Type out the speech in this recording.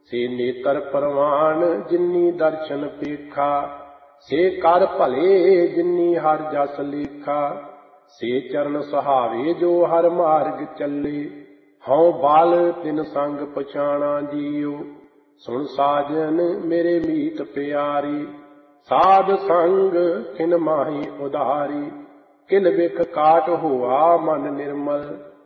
से नेतर परवान जिन्नी दर्शन पेखा, से कर भले जिन्नी हर जस लेखा, से चरण सुहावे जो हर मार्ग चले, हऊँ बाल तिन संग पछाणा जियो, सुन साजन मेरे मीत प्यारी, साध संग किन माही उधारी, किल बिख काट हुआ मन निर्मल,